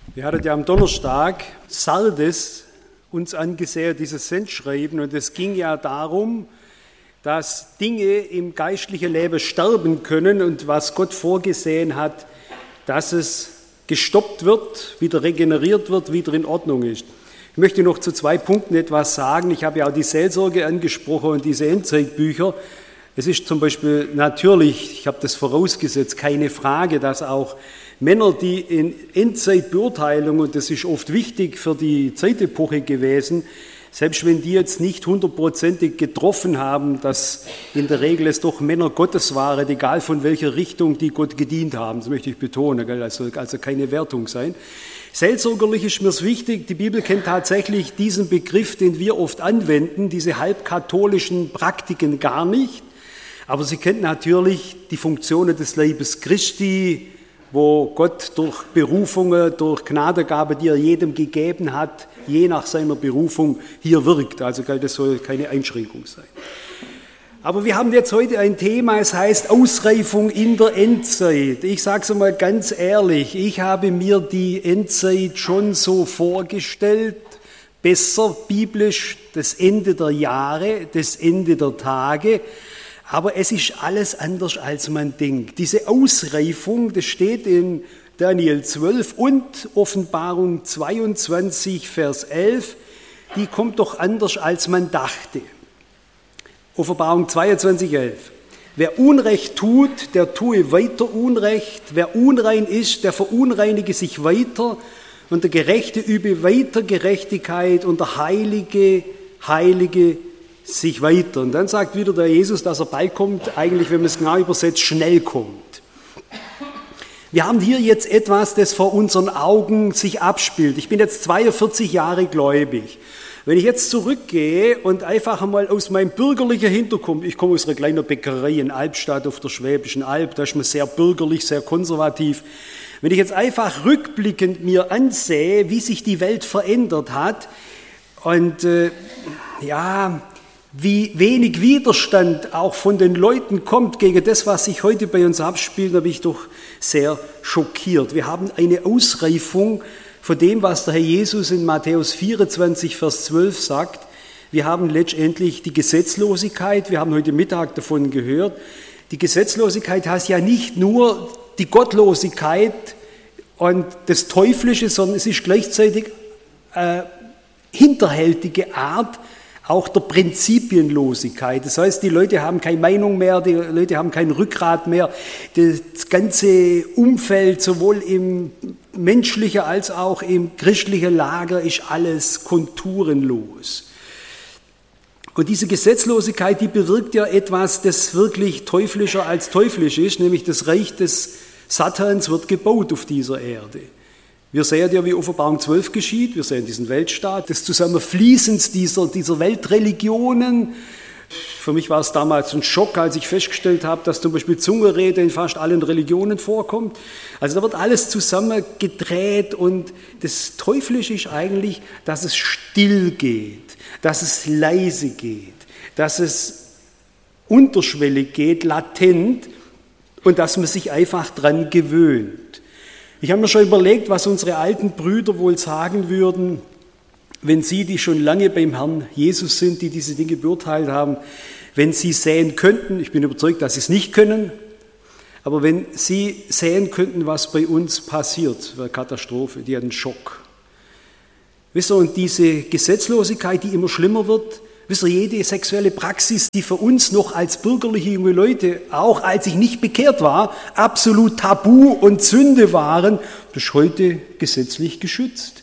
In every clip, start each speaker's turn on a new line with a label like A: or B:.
A: Wir hatten ja am Donnerstag Sardes uns angesehen, dieses Sendschreiben, und es ging ja darum, dass Dinge im geistlichen Leben sterben können und was Gott vorgesehen hat, dass es gestoppt wird, wieder regeneriert wird, wieder in Ordnung ist. Ich möchte noch zu 2 Punkten etwas sagen. Ich habe ja auch die Seelsorge angesprochen und diese Endzeitbücher. Es ist zum Beispiel natürlich, ich habe das vorausgesetzt, keine Frage, dass auch Männer, die in Endzeitbeurteilung, und das ist oft wichtig für die Zeitepoche gewesen, selbst wenn die jetzt nicht 100%ig getroffen haben, dass in der Regel es doch Männer Gottes waren, egal von welcher Richtung die Gott gedient haben, das möchte ich betonen, also keine Wertung sein. Seelsorgerlich ist mir es wichtig, die Bibel kennt tatsächlich diesen Begriff, den wir oft anwenden, diese halbkatholischen Praktiken gar nicht, aber sie kennt natürlich die Funktionen des Leibes Christi, wo Gott durch Berufungen, durch Gnadengabe, die er jedem gegeben hat, je nach seiner Berufung hier wirkt. Also das soll keine Einschränkung sein. Aber wir haben jetzt heute ein Thema, es heißt Ausreifung in der Endzeit. Ich sage es mal ganz ehrlich, ich habe mir die Endzeit schon so vorgestellt, besser biblisch das Ende der Jahre, das Ende der Tage. Aber es ist alles anders, als man denkt. Diese Ausreifung, das steht in Daniel 12 und Offenbarung 22, Vers 11, die kommt doch anders, als man dachte. Offenbarung 22, 11. Wer Unrecht tut, der tue weiter Unrecht. Wer unrein ist, der verunreinige sich weiter. Und der Gerechte übe weiter Gerechtigkeit und der Heilige sich weiter. Und dann sagt wieder der Jesus, dass er bald kommt, eigentlich, wenn man es genau übersetzt, schnell kommt. Wir haben hier jetzt etwas, das vor unseren Augen sich abspielt. Ich bin jetzt 42 Jahre gläubig. Wenn ich jetzt zurückgehe und einfach einmal aus meinem bürgerlichen Hintergrund, ich komme aus einer kleinen Bäckerei in Albstadt auf der Schwäbischen Alb, da ist man sehr bürgerlich, sehr konservativ. Wenn ich jetzt einfach rückblickend mir ansehe, wie sich die Welt verändert hat und wie wenig Widerstand auch von den Leuten kommt gegen das, was sich heute bei uns abspielt, da bin ich doch sehr schockiert. Wir haben eine Ausreifung von dem, was der Herr Jesus in Matthäus 24, Vers 12 sagt. Wir haben letztendlich die Gesetzlosigkeit, wir haben heute Mittag davon gehört. Die Gesetzlosigkeit heißt ja nicht nur die Gottlosigkeit und das Teuflische, sondern es ist gleichzeitig hinterhältige Art auch der Prinzipienlosigkeit. Das heißt, die Leute haben keine Meinung mehr, die Leute haben kein Rückgrat mehr. Das ganze Umfeld, sowohl im menschlichen als auch im christlichen Lager, ist alles konturenlos. Und diese Gesetzlosigkeit, die bewirkt ja etwas, das wirklich teuflischer als teuflisch ist, nämlich das Reich des Satans wird gebaut auf dieser Erde. Wir sehen ja, wie Offenbarung 12 geschieht, wir sehen diesen Weltstaat, das Zusammenfließens dieser Weltreligionen. Für mich war es damals ein Schock, als ich festgestellt habe, dass zum Beispiel Zungenrede in fast allen Religionen vorkommt. Also da wird alles zusammengedreht und das Teuflische ist eigentlich, dass es still geht, dass es leise geht, dass es unterschwellig geht, latent und dass man sich einfach dran gewöhnt. Ich habe mir schon überlegt, was unsere alten Brüder wohl sagen würden, wenn sie, die schon lange beim Herrn Jesus sind, die diese Dinge beurteilt haben, wenn sie sehen könnten, ich bin überzeugt, dass sie es nicht können, aber wenn sie sehen könnten, was bei uns passiert, wäre Katastrophe, die hat einen Schock. Wisst ihr, und diese Gesetzlosigkeit, die immer schlimmer wird, wisst ihr, jede sexuelle Praxis, die für uns noch als bürgerliche junge Leute, auch als ich nicht bekehrt war, absolut Tabu und Sünde waren, das ist heute gesetzlich geschützt.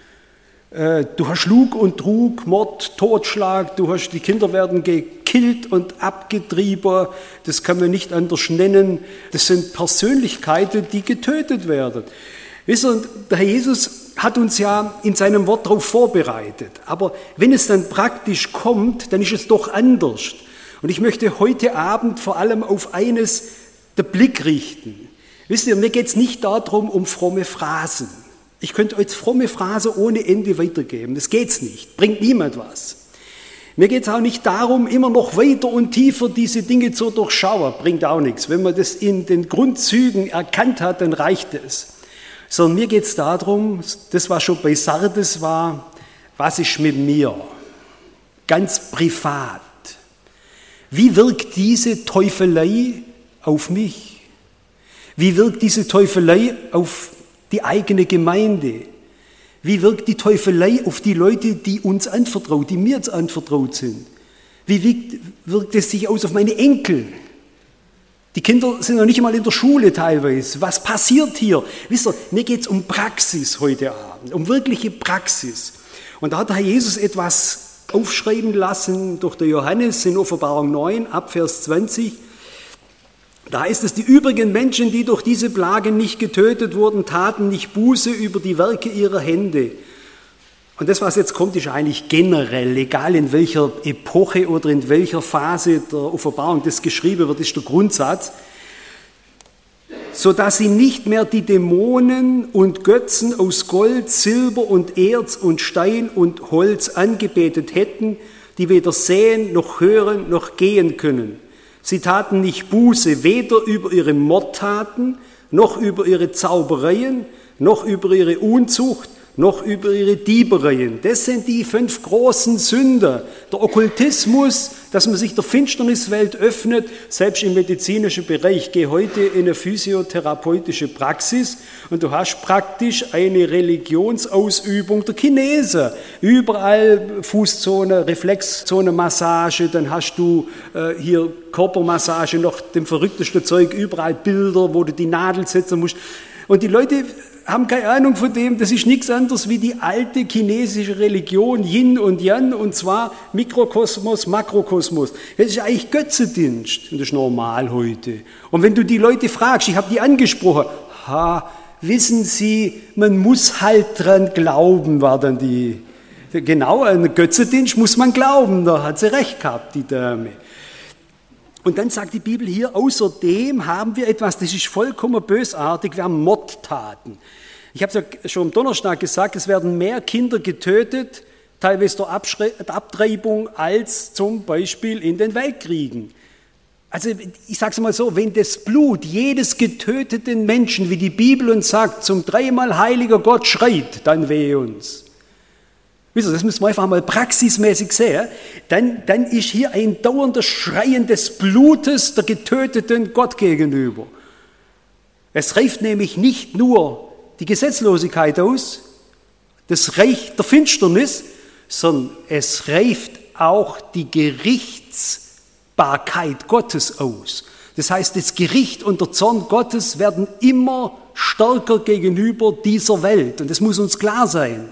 A: Du hast Lug und Trug, Mord, Totschlag, die Kinder werden gekillt und abgetrieben, das kann man nicht anders nennen. Das sind Persönlichkeiten, die getötet werden. Wisst ihr, der Herr Jesus hat uns ja in seinem Wort darauf vorbereitet. Aber wenn es dann praktisch kommt, dann ist es doch anders. Und ich möchte heute Abend vor allem auf eines den Blick richten. Wisst ihr, mir geht es nicht darum, um fromme Phrasen. Ich könnte euch fromme Phrasen ohne Ende weitergeben. Das geht's nicht, bringt niemand was. Mir geht es auch nicht darum, immer noch weiter und tiefer diese Dinge zu durchschauen. Bringt auch nichts. Wenn man das in den Grundzügen erkannt hat, dann reicht es. sondern mir geht es darum, das was schon bei Sardes war, was ist mit mir? Ganz privat. Wie wirkt diese Teufelei auf mich? Wie wirkt diese Teufelei auf die eigene Gemeinde? Wie wirkt die Teufelei auf die Leute, die uns anvertraut, die mir jetzt anvertraut sind? Wie wirkt es sich aus auf meine Enkel? Die Kinder sind noch nicht einmal in der Schule teilweise. Was passiert hier? Wisst ihr, mir geht es um Praxis heute Abend, um wirkliche Praxis. Und da hat der Herr Jesus etwas aufschreiben lassen durch den Johannes in Offenbarung 9, ab Vers 20. Da heißt es, die übrigen Menschen, die durch diese Plagen nicht getötet wurden, taten nicht Buße über die Werke ihrer Hände. Und das, was jetzt kommt, ist eigentlich generell, egal in welcher Epoche oder in welcher Phase der Offenbarung das geschrieben wird, ist der Grundsatz, sodass sie nicht mehr die Dämonen und Götzen aus Gold, Silber und Erz und Stein und Holz angebetet hätten, die weder sehen, noch hören, noch gehen können. Sie taten nicht Buße, weder über ihre Mordtaten, noch über ihre Zaubereien, noch über ihre Unzucht, noch über ihre Diebereien. Das sind die 5 großen Sünder. Der Okkultismus, dass man sich der Finsterniswelt öffnet, selbst im medizinischen Bereich. Geh heute in eine physiotherapeutische Praxis und du hast praktisch eine Religionsausübung der Chinesen. Überall Fußzone, Reflexzone, Massage, dann hast du hier Körpermassage, noch dem verrücktesten Zeug, überall Bilder, wo du die Nadel setzen musst. Und die Leute haben keine Ahnung von dem, das ist nichts anderes wie die alte chinesische Religion, Yin und Yang, und zwar Mikrokosmos, Makrokosmos. Das ist eigentlich Götzendienst und das ist normal heute. Und wenn du die Leute fragst, ich habe die angesprochen, wissen Sie, man muss halt dran glauben, war dann die, genau, an Götzendienst muss man glauben, da hat sie recht gehabt, die Dame. Und dann sagt die Bibel hier, außerdem haben wir etwas, das ist vollkommen bösartig, wir haben Mordtaten. Ich habe es ja schon am Donnerstag gesagt, es werden mehr Kinder getötet, teilweise durch Abtreibung, als zum Beispiel in den Weltkriegen. Also ich sage es mal so, wenn das Blut jedes getöteten Menschen, wie die Bibel uns sagt, zum 3-mal heiliger Gott schreit, dann wehe uns. Wisst ihr, das müssen wir einfach mal praxismäßig sehen. Dann ist hier ein dauernder Schreien des Blutes der getöteten Gott gegenüber. Es reift nämlich nicht nur die Gesetzlosigkeit aus, das Reich der Finsternis, sondern es reift auch die Gerichtsbarkeit Gottes aus. Das heißt, das Gericht und der Zorn Gottes werden immer stärker gegenüber dieser Welt. Und das muss uns klar sein.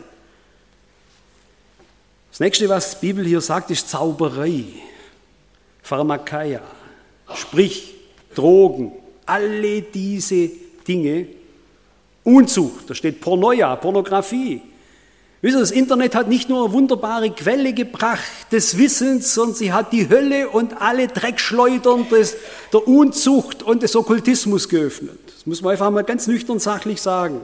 A: Das nächste, was die Bibel hier sagt, ist Zauberei, Pharmakeia, sprich Drogen, alle diese Dinge, Unzucht, da steht Pornoia, Pornografie. Wisst ihr, das Internet hat nicht nur eine wunderbare Quelle gebracht des Wissens, sondern sie hat die Hölle und alle Dreckschleudern der Unzucht und des Okkultismus geöffnet. Das muss man einfach mal ganz nüchtern sachlich sagen.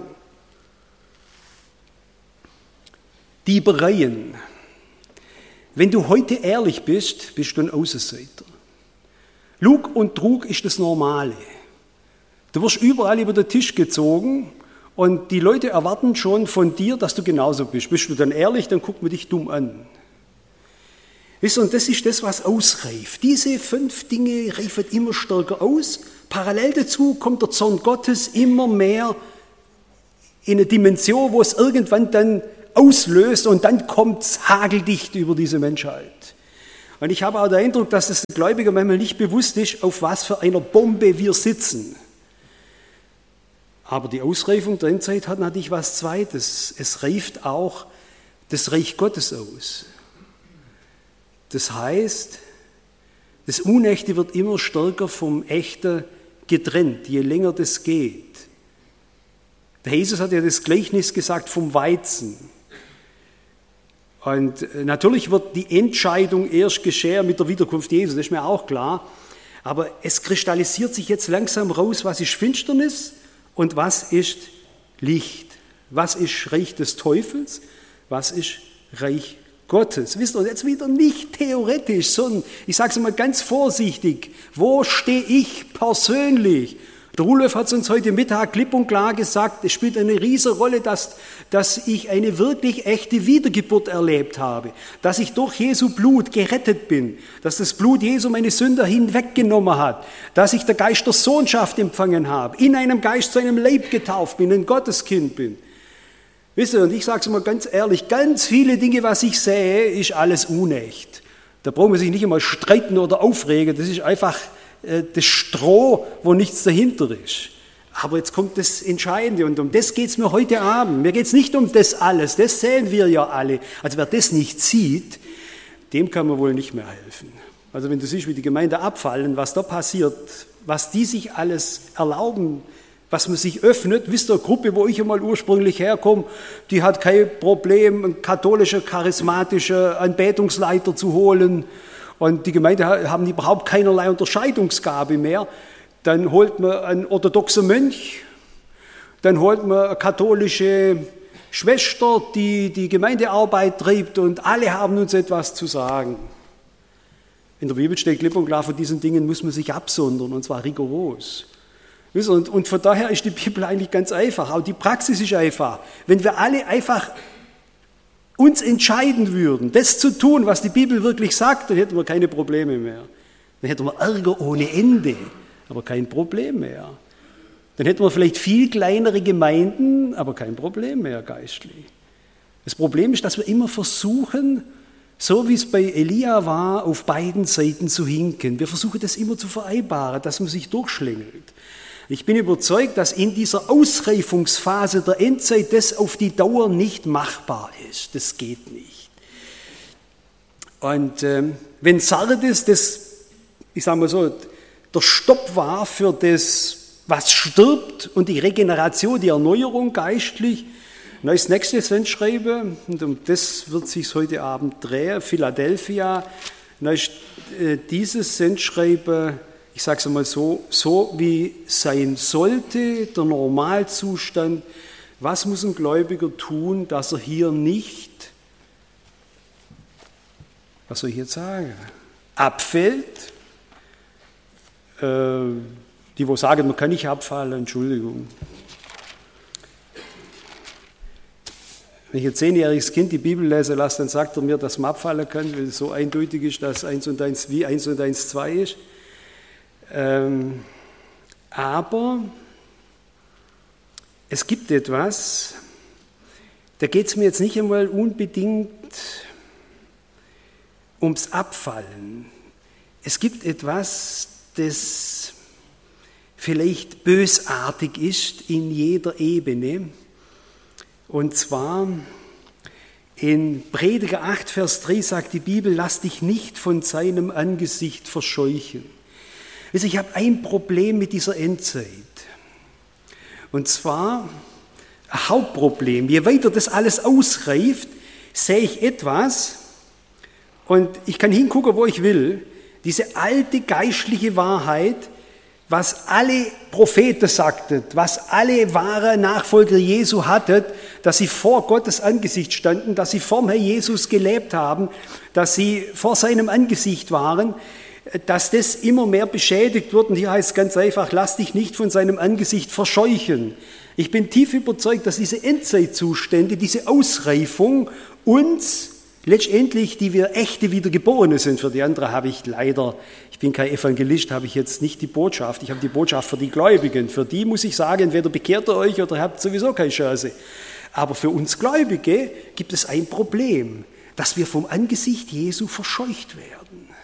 A: Diebereien. Wenn du heute ehrlich bist, bist du ein Außenseiter. Lug und Trug ist das Normale. Du wirst überall über den Tisch gezogen und die Leute erwarten schon von dir, dass du genauso bist. Bist du dann ehrlich, dann guckt man dich dumm an. Wisst ihr, und das ist das, was ausreift. Diese 5 Dinge reifen immer stärker aus. Parallel dazu kommt der Zorn Gottes immer mehr in eine Dimension, wo es irgendwann dann auslöst und dann kommt es hageldicht über diese Menschheit. Und ich habe auch den Eindruck, dass es den Gläubigen manchmal nicht bewusst ist, auf was für einer Bombe wir sitzen. Aber die Ausreifung der Endzeit hat natürlich was Zweites. Es reift auch das Reich Gottes aus. Das heißt, das Unechte wird immer stärker vom Echten getrennt, je länger das geht. Der Jesus hat ja das Gleichnis gesagt vom Weizen. Und natürlich wird die Entscheidung erst geschehen mit der Wiederkunft Jesu, das ist mir auch klar. Aber es kristallisiert sich jetzt langsam raus, was ist Finsternis und was ist Licht. Was ist Reich des Teufels, was ist Reich Gottes. Wisst ihr, jetzt wieder nicht theoretisch, sondern ich sage es mal ganz vorsichtig, wo stehe ich persönlich? Der Rudolf hat uns heute Mittag klipp und klar gesagt, es spielt eine riesige Rolle, dass ich eine wirklich echte Wiedergeburt erlebt habe, dass ich durch Jesu Blut gerettet bin, dass das Blut Jesu meine Sünder hinweggenommen hat, dass ich der Geist der Sohnschaft empfangen habe, in einem Geist zu einem Leib getauft bin, ein Gotteskind bin. Wisst ihr, und ich sage es mal ganz ehrlich, ganz viele Dinge, was ich sehe, ist alles unecht. Da braucht man sich nicht einmal streiten oder aufregen, das ist einfach das Stroh, wo nichts dahinter ist. Aber jetzt kommt das Entscheidende und um das geht es mir heute Abend. Mir geht es nicht um das alles, das sehen wir ja alle. Also wer das nicht sieht, dem kann man wohl nicht mehr helfen. Also wenn du siehst, wie die Gemeinde abfallen, was da passiert, was die sich alles erlauben, was man sich öffnet, wisst ihr, eine Gruppe, wo ich einmal ursprünglich herkomme, die hat kein Problem, einen katholischen, charismatischen Anbetungsleiter zu holen. Und die Gemeinde haben überhaupt keinerlei Unterscheidungsgabe mehr. Dann holt man einen orthodoxen Mönch, dann holt man eine katholische Schwester, die die Gemeindearbeit treibt und alle haben uns etwas zu sagen. In der Bibel steht klipp und klar, von diesen Dingen muss man sich absondern und zwar rigoros. Und von daher ist die Bibel eigentlich ganz einfach, auch die Praxis ist einfach. Wenn wir alle einfach uns entscheiden würden, das zu tun, was die Bibel wirklich sagt, dann hätten wir keine Probleme mehr. Dann hätten wir Ärger ohne Ende, aber kein Problem mehr. Dann hätten wir vielleicht viel kleinere Gemeinden, aber kein Problem mehr geistlich. Das Problem ist, dass wir immer versuchen, so wie es bei Elia war, auf beiden Seiten zu hinken. Wir versuchen das immer zu vereinbaren, dass man sich durchschlängelt. Ich bin überzeugt, dass in dieser Ausreifungsphase der Endzeit das auf die Dauer nicht machbar ist. Das geht nicht. Und wenn Sardes das, ich sage mal so, der Stopp war für das, was stirbt und die Regeneration, die Erneuerung geistlich, dann ist das nächste Sendschreiben, und um das wird sich heute Abend drehen, Philadelphia, dann ist dieses Sendschreiben, ich sage es einmal so wie sein sollte, der Normalzustand. Was muss ein Gläubiger tun, dass er hier nicht, was soll ich jetzt sagen, abfällt? Die, wo sagen, man kann nicht abfallen, Entschuldigung. Wenn ich ein 10-jähriges Kind die Bibel lese lasse, dann sagt er mir, dass man abfallen kann, weil es so eindeutig ist, dass 1 und 1 wie 1 und 1 2 ist. Aber es gibt etwas, da geht es mir jetzt nicht einmal unbedingt ums Abfallen. Es gibt etwas, das vielleicht bösartig ist in jeder Ebene. Und zwar in Prediger 8, Vers 3 sagt die Bibel, lass dich nicht von seinem Angesicht verscheuchen. Also ich habe ein Problem mit dieser Endzeit. Und zwar ein Hauptproblem. Je weiter das alles ausreift, sehe ich etwas und ich kann hingucken, wo ich will. Diese alte geistliche Wahrheit, was alle Propheten sagten, was alle wahre Nachfolger Jesu hatten, dass sie vor Gottes Angesicht standen, dass sie vorm Herr Jesus gelebt haben, dass sie vor seinem Angesicht waren, dass das immer mehr beschädigt wird. Und hier heißt es ganz einfach, lass dich nicht von seinem Angesicht verscheuchen. Ich bin tief überzeugt, dass diese Endzeitzustände, diese Ausreifung uns letztendlich, die wir echte Wiedergeborene sind, für die andere habe ich leider, ich bin kein Evangelist, habe ich jetzt nicht die Botschaft, ich habe die Botschaft für die Gläubigen. Für die muss ich sagen, entweder bekehrt ihr euch oder habt sowieso keine Chance. Aber für uns Gläubige gibt es ein Problem, dass wir vom Angesicht Jesu verscheucht werden.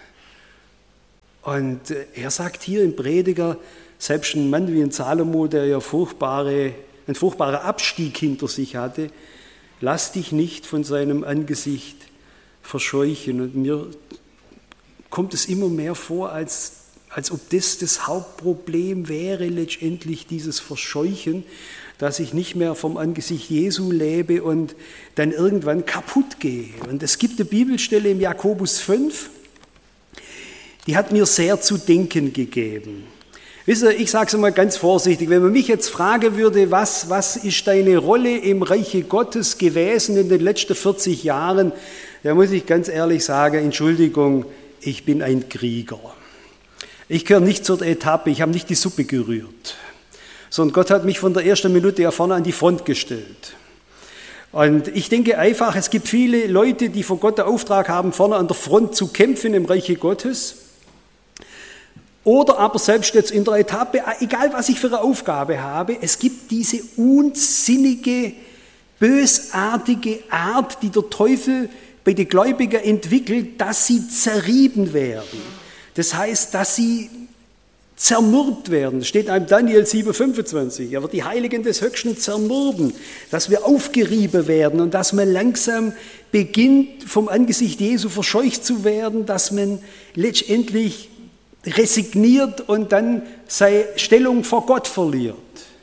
A: Und er sagt hier im Prediger, selbst ein Mann wie ein Salomo, der ja einen furchtbaren Abstieg hinter sich hatte, lass dich nicht von seinem Angesicht verscheuchen. Und mir kommt es immer mehr vor, als ob das Hauptproblem wäre, letztendlich dieses Verscheuchen, dass ich nicht mehr vom Angesicht Jesu lebe und dann irgendwann kaputt gehe. Und es gibt eine Bibelstelle im Jakobus 5, die hat mir sehr zu denken gegeben. Wisst ihr, ich sage es mal ganz vorsichtig, wenn man mich jetzt fragen würde, was ist deine Rolle im Reiche Gottes gewesen in den letzten 40 Jahren, da muss ich ganz ehrlich sagen, Entschuldigung, ich bin ein Krieger. Ich gehöre nicht zur Etappe, ich habe nicht die Suppe gerührt. sondern Gott hat mich von der ersten Minute ja vorne an die Front gestellt. Und ich denke einfach, es gibt viele Leute, die von Gott den Auftrag haben, vorne an der Front zu kämpfen im Reiche Gottes. Oder aber selbst jetzt in der Etappe, egal was ich für eine Aufgabe habe, es gibt diese unsinnige, bösartige Art, die der Teufel bei den Gläubigen entwickelt, dass sie zerrieben werden. Das heißt, dass sie zermürbt werden. Das steht im Daniel 7,25. Er wird die Heiligen des Höchsten zermürben, dass wir aufgerieben werden und dass man langsam beginnt, vom Angesicht Jesu verscheucht zu werden, dass man letztendlich resigniert und dann seine Stellung vor Gott verliert.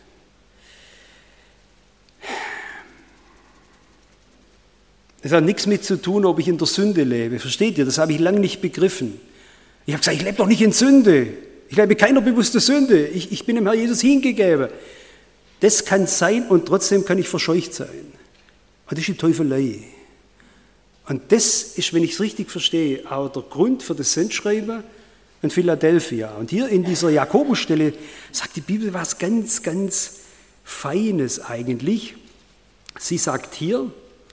A: Das hat nichts mit zu tun, ob ich in der Sünde lebe. Versteht ihr? Das habe ich lange nicht begriffen. Ich habe gesagt, ich lebe doch nicht in Sünde. Ich lebe keiner bewussten Sünde. Ich bin dem Herrn Jesus hingegeben. Das kann sein und trotzdem kann ich verscheucht sein. Und das ist die Teufelei. Und das ist, wenn ich es richtig verstehe, auch der Grund für das Sendschreiben in Philadelphia. Und hier in dieser Jakobusstelle sagt die Bibel was ganz, ganz Feines eigentlich. Sie sagt hier,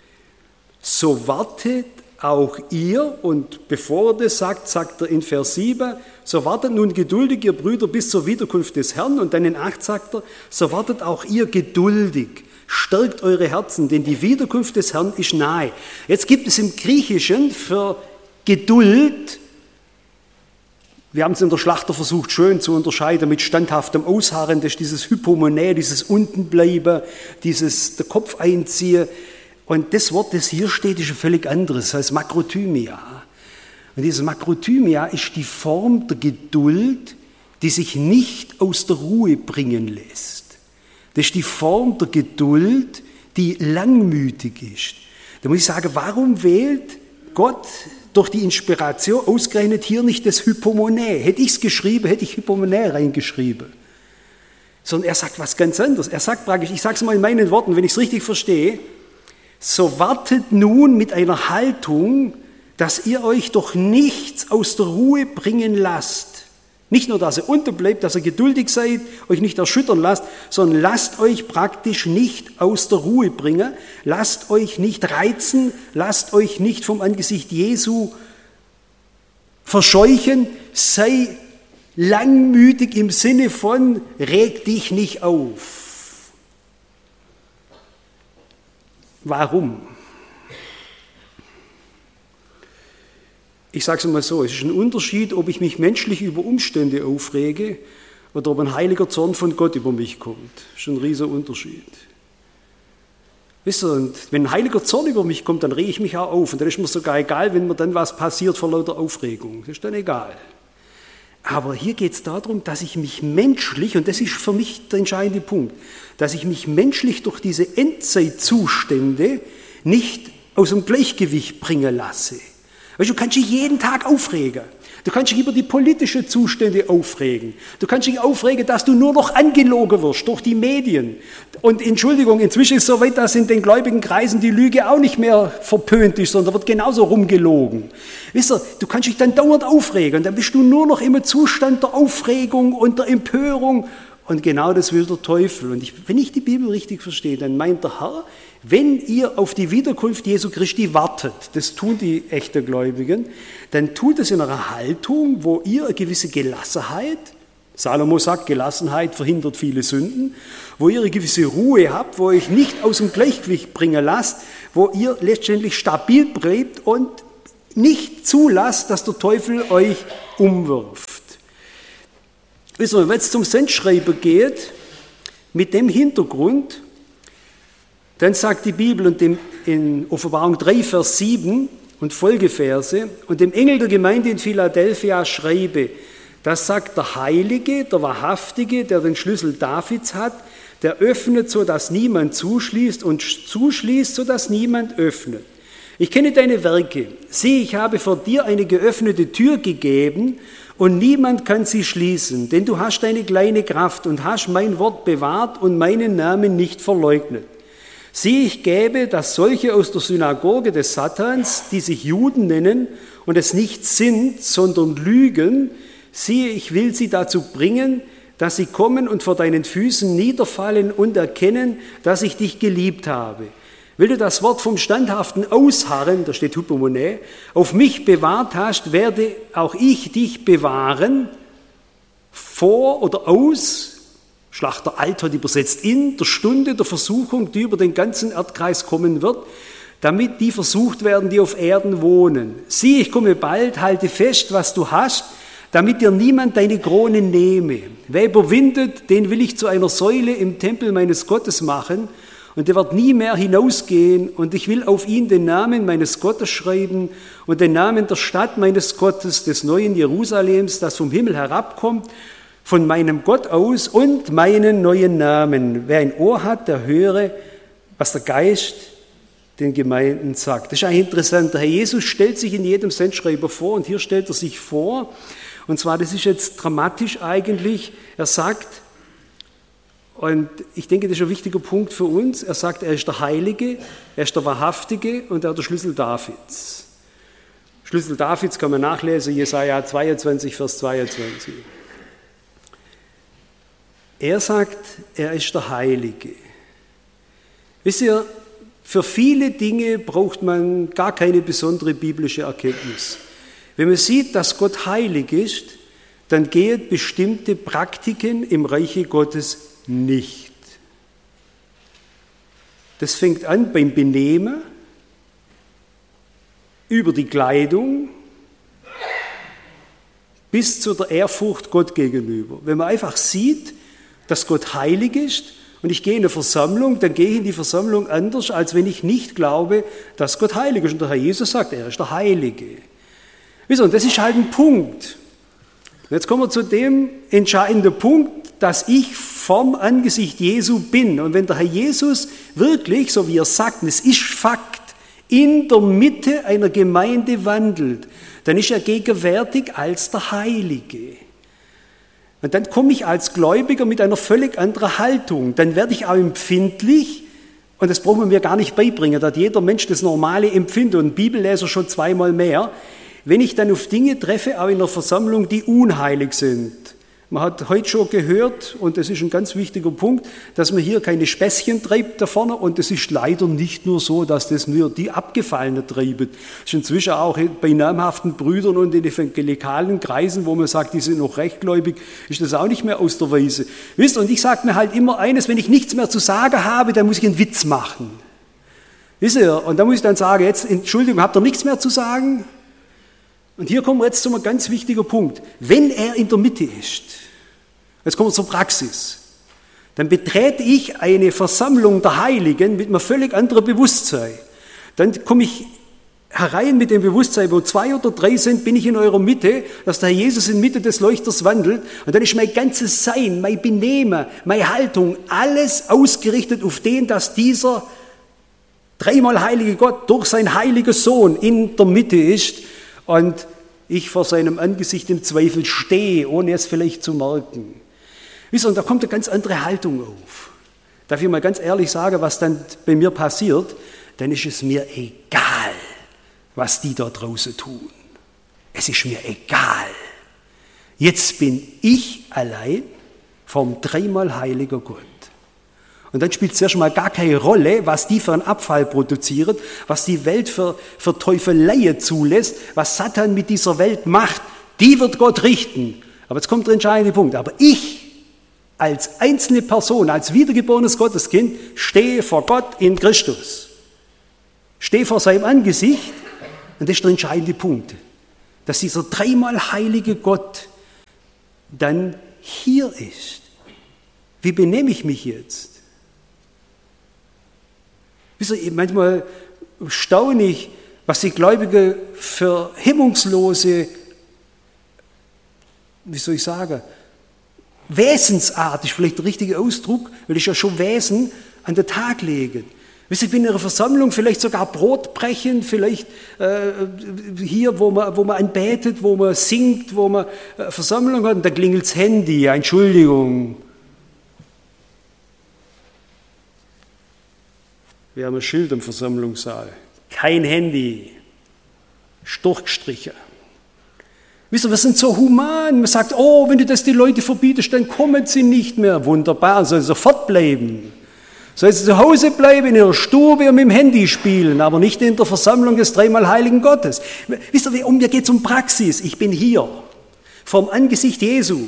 A: so wartet auch ihr, und bevor er das sagt, sagt er in Vers 7, so wartet nun geduldig, ihr Brüder, bis zur Wiederkunft des Herrn. Und dann in 8 sagt er, so wartet auch ihr geduldig, stärkt eure Herzen, denn die Wiederkunft des Herrn ist nahe. Jetzt gibt es im Griechischen für Geduld, wir haben es in der Schlachter versucht schön zu unterscheiden mit standhaftem Ausharren, das ist dieses Hypomone, dieses Untenbleiben, dieses der Kopf einziehen. Und das Wort, das hier steht, ist ein völlig anderes, das heißt Makrothymia. Und dieses Makrothymia ist die Form der Geduld, die sich nicht aus der Ruhe bringen lässt. Das ist die Form der Geduld, die langmütig ist. Da muss ich sagen, warum wählt Gott durch die Inspiration ausgerechnet hier nicht das Hypomone? Hätte ich es geschrieben, hätte ich Hypomone reingeschrieben. Sondern er sagt was ganz anderes. Er sagt praktisch, ich sage es mal in meinen Worten, wenn ich es richtig verstehe, so wartet nun mit einer Haltung, dass ihr euch doch nichts aus der Ruhe bringen lasst. Nicht nur, dass ihr unterbleibt, dass ihr geduldig seid, euch nicht erschüttern lasst, sondern lasst euch praktisch nicht aus der Ruhe bringen, lasst euch nicht reizen, lasst euch nicht vom Angesicht Jesu verscheuchen, sei langmütig im Sinne von, reg dich nicht auf. Warum? Ich sage es mal so, es ist ein Unterschied, ob ich mich menschlich über Umstände aufrege oder ob ein heiliger Zorn von Gott über mich kommt. Das ist ein riesiger Unterschied. Wisst ihr, und wenn ein heiliger Zorn über mich kommt, dann rege ich mich auch auf. Und dann ist mir sogar egal, wenn mir dann was passiert vor lauter Aufregung. Das ist dann egal. Aber hier geht es darum, dass ich mich menschlich, und das ist für mich der entscheidende Punkt, dass ich mich menschlich durch diese Endzeitzustände nicht aus dem Gleichgewicht bringen lasse. Weißt du, du kannst dich jeden Tag aufregen. Du kannst dich über die politischen Zustände aufregen. Du kannst dich aufregen, dass du nur noch angelogen wirst durch die Medien. Und Entschuldigung, inzwischen ist es so weit, dass in den gläubigen Kreisen die Lüge auch nicht mehr verpönt ist, sondern wird genauso rumgelogen. Wisst ihr, du kannst dich dann dauernd aufregen und dann bist du nur noch im Zustand der Aufregung und der Empörung. Und genau das will der Teufel. Und wenn ich die Bibel richtig verstehe, dann meint der Herr, wenn ihr auf die Wiederkunft Jesu Christi wartet, das tun die echten Gläubigen, dann tut es in einer Haltung, wo ihr eine gewisse Gelassenheit, Salomo sagt, Gelassenheit verhindert viele Sünden, wo ihr eine gewisse Ruhe habt, wo ihr euch nicht aus dem Gleichgewicht bringen lasst, wo ihr letztendlich stabil bleibt und nicht zulasst, dass der Teufel euch umwirft. Wisst ihr, wenn es zum Sendschreiben geht, mit dem Hintergrund, dann sagt die Bibel und in Offenbarung 3, Vers 7 und Folgeverse, und dem Engel der Gemeinde in Philadelphia schreibe, das sagt der Heilige, der Wahrhaftige, der den Schlüssel Davids hat, der öffnet, so dass niemand zuschließt und zuschließt, so dass niemand öffnet. Ich kenne deine Werke. Sieh, ich habe vor dir eine geöffnete Tür gegeben und niemand kann sie schließen, denn du hast deine kleine Kraft und hast mein Wort bewahrt und meinen Namen nicht verleugnet. Sieh, ich gebe, dass solche aus der Synagoge des Satans, die sich Juden nennen und es nicht sind, sondern lügen, siehe, ich will sie dazu bringen, dass sie kommen und vor deinen Füßen niederfallen und erkennen, dass ich dich geliebt habe. Weil du das Wort vom standhaften Ausharren, da steht Hypomone, auf mich bewahrt hast, werde auch ich dich bewahren, vor oder aus, Schlachter Alt hat übersetzt, in der Stunde der Versuchung, die über den ganzen Erdkreis kommen wird, damit die versucht werden, die auf Erden wohnen. Sieh, ich komme bald, halte fest, was du hast, damit dir niemand deine Krone nehme. Wer überwindet, den will ich zu einer Säule im Tempel meines Gottes machen, und der wird nie mehr hinausgehen, und ich will auf ihn den Namen meines Gottes schreiben und den Namen der Stadt meines Gottes, des neuen Jerusalems, das vom Himmel herabkommt, von meinem Gott aus, und meinen neuen Namen. Wer ein Ohr hat, der höre, was der Geist den Gemeinden sagt. Das ist eigentlich interessant. Der Herr Jesus stellt sich in jedem Sendschreiber vor, und hier stellt er sich vor, und zwar, das ist jetzt dramatisch eigentlich, er sagt, und ich denke, das ist ein wichtiger Punkt für uns, er sagt, er ist der Heilige, er ist der Wahrhaftige und er ist der Schlüssel Davids. Schlüssel Davids kann man nachlesen, Jesaja 22, Vers 22. Er sagt, er ist der Heilige. Wisst ihr, für viele Dinge braucht man gar keine besondere biblische Erkenntnis. Wenn man sieht, dass Gott heilig ist, dann gehen bestimmte Praktiken im Reiche Gottes nicht. Das fängt an beim Benehmen, über die Kleidung bis zu der Ehrfurcht Gott gegenüber. Wenn man einfach sieht, dass Gott heilig ist und ich gehe in eine Versammlung, dann gehe ich in die Versammlung anders, als wenn ich nicht glaube, dass Gott heilig ist. Und der Herr Jesus sagt, er ist der Heilige. Wisst ihr, und das ist halt ein Punkt. Und jetzt kommen wir zu dem entscheidenden Punkt, dass ich vorm Angesicht Jesu bin. Und wenn der Herr Jesus wirklich, so wie er sagt, es ist Fakt, in der Mitte einer Gemeinde wandelt, dann ist er gegenwärtig als der Heilige. Und dann komme ich als Gläubiger mit einer völlig anderen Haltung. Dann werde ich auch empfindlich, und das braucht man mir gar nicht beibringen, da hat jeder Mensch das normale Empfinden und ein Bibelleser schon zweimal mehr, wenn ich dann auf Dinge treffe, auch in einer Versammlung, die unheilig sind. Man hat heute schon gehört, und das ist ein ganz wichtiger Punkt, dass man hier keine Späßchen treibt da vorne, und es ist leider nicht nur so, dass das nur die Abgefallenen treiben. Es ist inzwischen auch bei namhaften Brüdern und in evangelikalen Kreisen, wo man sagt, die sind noch rechtgläubig, ist das auch nicht mehr aus der Weise. Wisst ihr, und ich sage mir halt immer eines, wenn ich nichts mehr zu sagen habe, dann muss ich einen Witz machen. Wisst ihr, und da muss ich dann sagen, jetzt, Entschuldigung, habt ihr nichts mehr zu sagen? Und hier kommen wir jetzt zu einem ganz wichtigen Punkt. Wenn er in der Mitte ist, jetzt kommen wir zur Praxis, dann betrete ich eine Versammlung der Heiligen mit einem völlig anderen Bewusstsein. Dann komme ich herein mit dem Bewusstsein, wo 2 oder 3 sind, bin ich in eurer Mitte, dass der Herr Jesus in Mitte des Leuchters wandelt, und dann ist mein ganzes Sein, mein Benehmen, meine Haltung, alles ausgerichtet auf den, dass dieser dreimal heilige Gott durch seinen heiligen Sohn in der Mitte ist, und ich vor seinem Angesicht im Zweifel stehe, ohne es vielleicht zu merken. Wisst ihr, und da kommt eine ganz andere Haltung auf. Darf ich mal ganz ehrlich sagen, was dann bei mir passiert? Dann ist es mir egal, was die da draußen tun. Es ist mir egal. Jetzt bin ich allein vom dreimal heiliger Gott. Und dann spielt es zuerst mal gar keine Rolle, was die für einen Abfall produzieren, was die Welt für Teufeleien zulässt, was Satan mit dieser Welt macht. Die wird Gott richten. Aber jetzt kommt der entscheidende Punkt. Aber ich als einzelne Person, als wiedergeborenes Gotteskind, stehe vor Gott in Christus. Stehe vor seinem Angesicht, und das ist der entscheidende Punkt, dass dieser dreimal heilige Gott dann hier ist. Wie benehme ich mich jetzt? Wisst ihr, manchmal staune ich, was die Gläubigen für hemmungslose, wie soll ich sagen, Wesensart, ist vielleicht der richtige Ausdruck, weil ich ja schon Wesen an den Tag lege. Wisst ihr, ich bin in einer Versammlung, vielleicht sogar Brot brechen, vielleicht hier, wo man anbetet, wo man singt, wo man Versammlung hat, und da klingelt das Handy, ja, Entschuldigung. Wir haben ein Schild im Versammlungssaal. Kein Handy. Ist durchgestrichen. Wisst ihr, wir sind so human. Man sagt, oh, wenn du das die Leute verbietest, dann kommen sie nicht mehr. Wunderbar, soll sofort bleiben. Soll sie zu Hause bleiben, in ihrer Stube und mit dem Handy spielen, aber nicht in der Versammlung des dreimal Heiligen Gottes. Wisst ihr, mir geht es um Praxis. Ich bin hier, vom Angesicht Jesu.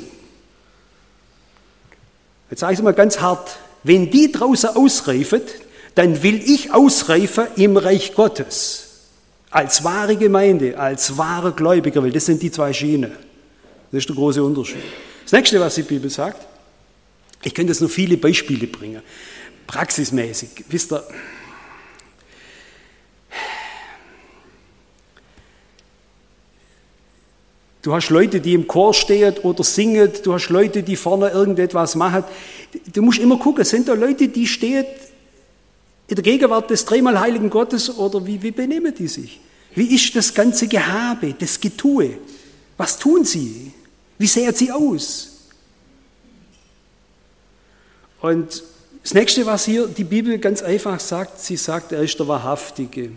A: Jetzt sage ich es mal ganz hart. Wenn die draußen ausreifen, dann will ich ausreifen im Reich Gottes. Als wahre Gemeinde, als wahre Gläubiger, weil das sind die zwei Schienen. Das ist der große Unterschied. Das nächste, was die Bibel sagt, ich könnte jetzt noch viele Beispiele bringen, praxismäßig. Wisst ihr, du hast Leute, die im Chor stehen oder singen, du hast Leute, die vorne irgendetwas machen. Du musst immer gucken, sind da Leute, die stehen in der Gegenwart des dreimal Heiligen Gottes oder wie benehmen die sich? Wie ist das ganze Gehabe, das Getue? Was tun sie? Wie sehen sie aus? Und das nächste, was hier die Bibel ganz einfach sagt, sie sagt, er ist der Wahrhaftige.